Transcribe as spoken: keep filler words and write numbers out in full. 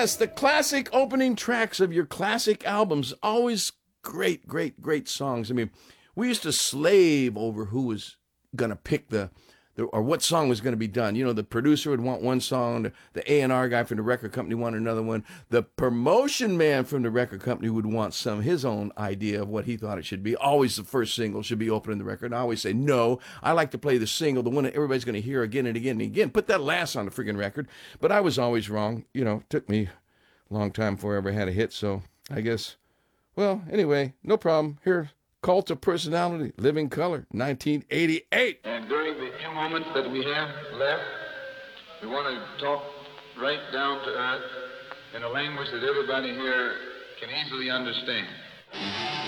Yes, the classic opening tracks of your classic albums. Always great, great, great songs. I mean, we used to slave over who was going to pick the, the, or what song was going to be done. You know, the producer would want one song, the, the A and R guy from the record company wanted another one. The promotion man from the record company would want some his own idea of what he thought it should be. Always the first single should be opening the record. And I always say, no, I like to play the single, the one that everybody's going to hear again and again and again. Put that last on the freaking record. But I was always wrong. You know, it took me a long time before I ever had a hit. So I guess, well, anyway, no problem. Here, Cult of Personality, Living Color, nineteen eighty-eight. And during the few moments that we have left, we want to talk right down to earth in a language that everybody here can easily understand.